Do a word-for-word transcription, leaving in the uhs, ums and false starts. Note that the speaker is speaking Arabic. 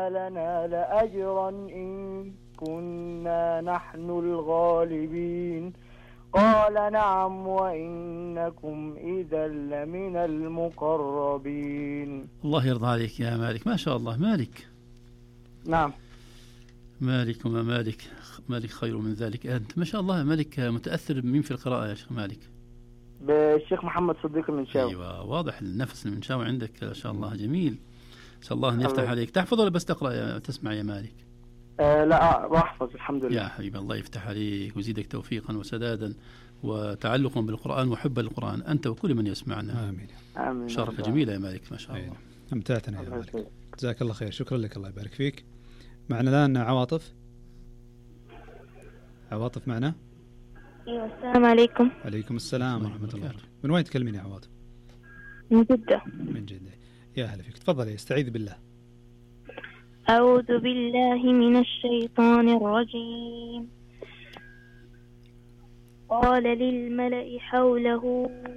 لنا لأجرا إن كنا نحن الغالبين. قال نعم وإنكم إذا لمن المقربين. الله يرضى عليك يا مالك، ما شاء الله. مالك نعم. مالك وما مالك، مالك خير من ذلك أنت، ما شاء الله. مالك متأثر بمين في القراءة يا شيخ مالك؟ بالشيخ محمد صديق المنشاوي. أيوة، واضح النفس المنشاوي عندك ما شاء الله، جميل. نسأل الله أن يفتح عليك. تحفظ ولا بس تقرأ يا تسمع يا مالك؟ آه لا بحفظ الحمد لله. يا حبيبي الله يفتح عليك ويزيدك توفيقا وسدادا وتعلقا بالقرآن وحبا للقرآن أنت وكل من يسمعنا. آمين. آمين. شاركة جميلة يا مالك ما شاء الله. أمتعتنا يا مالك، جزاك الله خير. شكرا لك، الله يبارك فيك. معنا الآن عواطف. عواطف معنا. ايوه السلام عليكم. عليكم السلام ورحمة الله. من وين تكلمين يا عواطف؟ من جدة. من جدة، يا هلا فيك. تفضلي، استعيذ بالله. أعوذ بالله من الشيطان الرجيم. قال للملأ حوله